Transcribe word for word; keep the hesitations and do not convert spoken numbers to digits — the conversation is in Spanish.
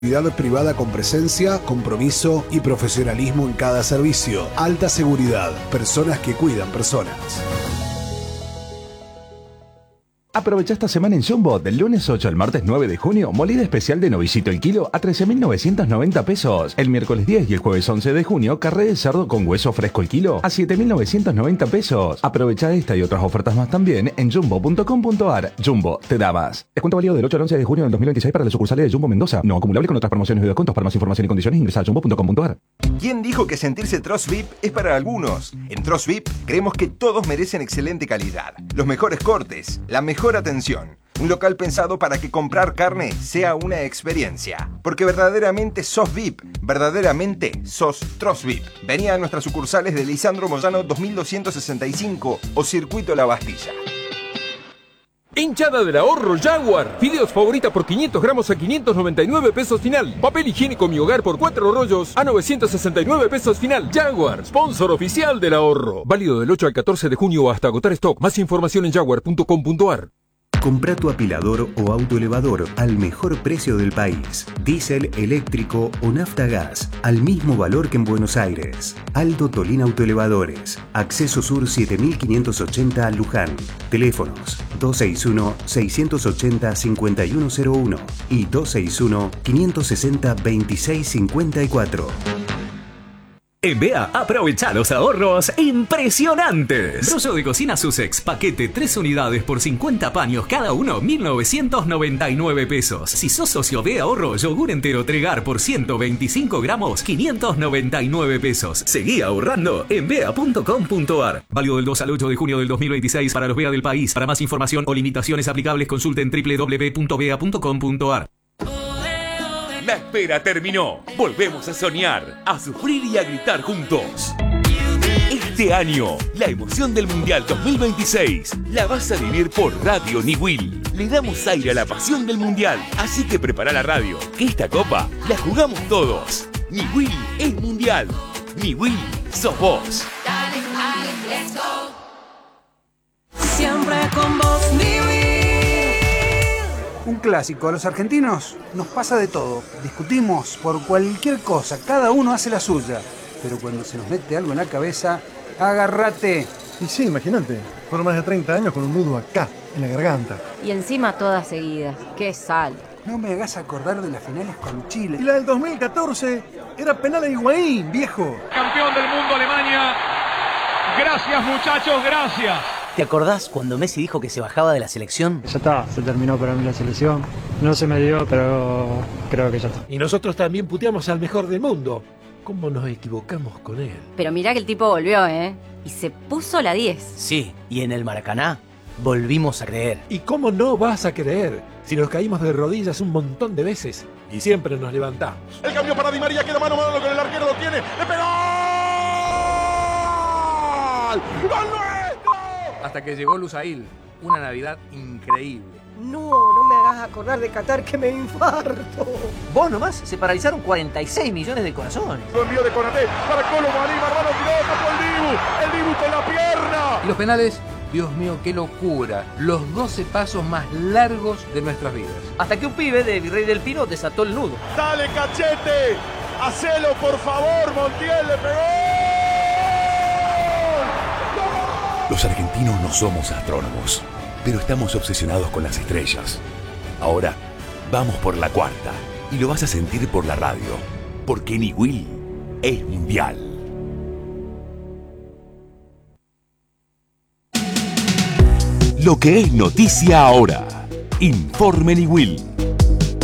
Seguridad privada con presencia, compromiso y profesionalismo en cada servicio. Alta seguridad, personas que cuidan personas. Aprovecha esta semana en Jumbo, del lunes ocho al martes nueve de junio, molida especial de novicito el kilo a trece mil novecientos noventa pesos. El miércoles diez y el jueves once de junio, carré de cerdo con hueso fresco el kilo a siete mil novecientos noventa pesos. Aprovecha esta y otras ofertas más también en jumbo punto com punto ar. Jumbo, te da más. Descuento válido del ocho al once de junio del dos mil veintiséis para las sucursales de Jumbo Mendoza. No acumulable con otras promociones y descuentos. Para más información y condiciones ingresa a jumbo punto com punto ar. ¿Quién dijo que sentirse Tross V I P es para algunos? En Tross V I P creemos que todos merecen excelente calidad, los mejores cortes, la mejor atención. Un local pensado para que comprar carne sea una experiencia. Porque verdaderamente sos V I P, verdaderamente sos Tross V I P. Vení a nuestras sucursales de Lisandro Moyano dos mil doscientos sesenta y cinco o Circuito La Bastilla. Hinchada del ahorro Jaguar. Fideos favorita por quinientos gramos a quinientos noventa y nueve pesos final. Papel higiénico Mi Hogar por cuatro rollos a novecientos sesenta y nueve pesos final. Jaguar, sponsor oficial del ahorro. Válido del ocho al catorce de junio hasta agotar stock. Más información en jaguar punto com punto ar. Compra tu apilador o autoelevador al mejor precio del país. Diésel, eléctrico o nafta gas, al mismo valor que en Buenos Aires. Aldo Tolín Autoelevadores. Acceso Sur siete mil quinientos ochenta Luján. Teléfonos dos seis uno, seis ocho cero, cinco uno cero uno y dos seis uno, cinco seis cero, veintiséis cincuenta y cuatro. En B E A, aprovecha los ahorros impresionantes. Rollo de cocina Sussex, paquete tres unidades por cincuenta paños cada uno, mil novecientos noventa y nueve pesos. Si sos socio de Ahorro, yogur entero Tregar por ciento veinticinco gramos, quinientos noventa y nueve pesos. Seguí ahorrando en B E A punto com punto ar. Válido del dos al ocho de junio del dos mil veintiséis para los B E A del país. Para más información o limitaciones aplicables, consulten doble u doble u doble u punto b e a punto com punto ar. La espera terminó. Volvemos a soñar, a sufrir y a gritar juntos. Este año, la emoción del Mundial dos mil veintiséis la vas a vivir por Radio Niwil. Le damos aire a la pasión del Mundial, así que prepara la radio, que esta copa la jugamos todos. Niwil es Mundial. Niwil sos vos. Dale, dale, let's go. Siempre con vos, Niwil. Un clásico, a los argentinos nos pasa de todo. Discutimos por cualquier cosa, cada uno hace la suya. Pero cuando se nos mete algo en la cabeza, agárrate. Y sí, imagínate, fueron más de treinta años con un nudo acá, en la garganta. Y encima todas seguidas, qué sal. No me hagas acordar de las finales con Chile. Y la del dos mil catorce era penal a Higuaín, viejo. Campeón del mundo Alemania. Gracias muchachos, gracias. ¿Te acordás cuando Messi dijo que se bajaba de la selección? Ya está, se terminó para mí la selección. No se me dio, pero creo que ya está. Y nosotros también puteamos al mejor del mundo. ¿Cómo nos equivocamos con él? Pero mirá que el tipo volvió, ¿eh? Y se puso la diez. Sí, y en el Maracaná volvimos a creer. ¿Y cómo no vas a creer? Si nos caímos de rodillas un montón de veces y siempre nos levantamos. El cambio para Di María, queda mano a mano con el arquero, lo tiene. ¡Le pegó! ¡Gol nuestro! Hasta que llegó Lusail, una Navidad increíble. No, no me hagas acordar de Qatar que me infarto. Vos nomás, se paralizaron cuarenta y seis millones de corazones. Lo envío de Konaté para Colo Marí, Marrano tiró, tapó el Dibu, el Dibu con la pierna. Y los penales, Dios mío, qué locura. Los doce pasos más largos de nuestras vidas. Hasta que un pibe de Virrey del Pino desató el nudo. Dale, Cachete, hacelo por favor, Montiel le pegó. Los argentinos no somos astrónomos, pero estamos obsesionados con las estrellas. Ahora, vamos por la cuarta, y lo vas a sentir por la radio, porque Niwil es mundial. Lo que es noticia ahora. Informe Niwil.